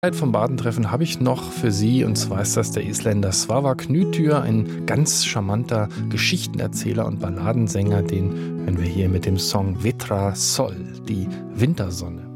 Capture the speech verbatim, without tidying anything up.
Vom Badentreffen habe ich noch für Sie, und zwar ist das der Isländer Svavar Knütür, ein ganz charmanter Geschichtenerzähler und Balladensänger. Den hören wir hier mit dem Song Vetra Sol, die Wintersonne.